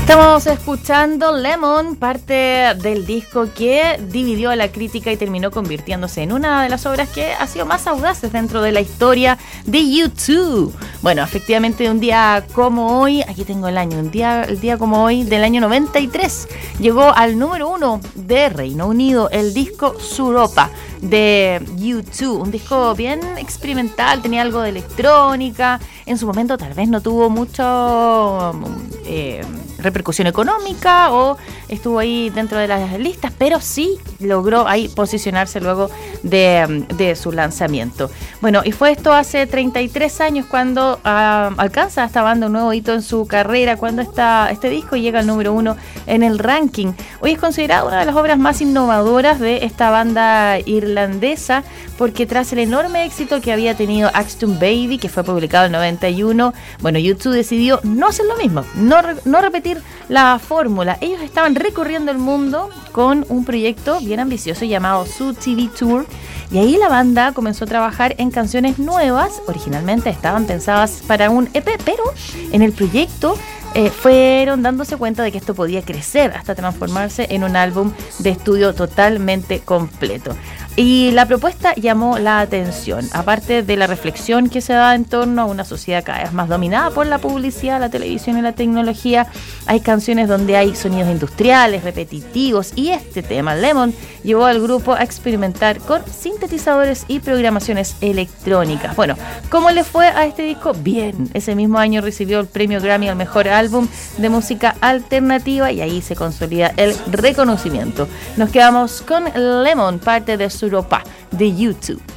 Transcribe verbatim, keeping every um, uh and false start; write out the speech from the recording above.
Estamos escuchando Lemon, parte del disco que dividió a la crítica y terminó convirtiéndose en una de las obras que ha sido más audaces dentro de la historia de U dos. Bueno, efectivamente un día como hoy, aquí tengo el año, un día, el día como hoy del año noventa y tres, llegó al número uno de Reino Unido el disco Suropa de U dos, un disco bien experimental, tenía algo de electrónica, en su momento tal vez no tuvo mucho eh, repercusión económica o estuvo ahí dentro de las listas, pero sí logró ahí posicionarse luego de, de su lanzamiento. Bueno, y fue esto hace treinta y tres años cuando uh, alcanza esta banda un nuevo hito en su carrera, cuando esta, este disco llega al número uno en el ranking. Hoy es considerada una de las obras más innovadoras de esta banda irlandesa, porque tras el enorme éxito que había tenido Axton Baby, que fue publicado en noventa y uno, bueno, U dos decidió no hacer lo mismo, no, no repetir la fórmula. Ellos estaban recorriendo el mundo con un proyecto bien ambicioso llamado Zoo T V Tour, y ahí la banda comenzó a trabajar en canciones nuevas. Originalmente estaban pensadas para un E P, pero en el proyecto eh, fueron dándose cuenta de que esto podía crecer hasta transformarse en un álbum de estudio totalmente completo. Y la propuesta llamó la atención, aparte de la reflexión que se da en torno a una sociedad cada vez más dominada por la publicidad, la televisión y la tecnología. Hay canciones donde hay sonidos industriales, repetitivos, y este tema, Lemon, llevó al grupo a experimentar con sintetizadores y programaciones electrónicas. Bueno, ¿cómo le fue a este disco? Bien, ese mismo año recibió el premio Grammy al mejor álbum de música alternativa, y ahí se consolida el reconocimiento. Nos quedamos con Lemon, parte de Suropa de U dos.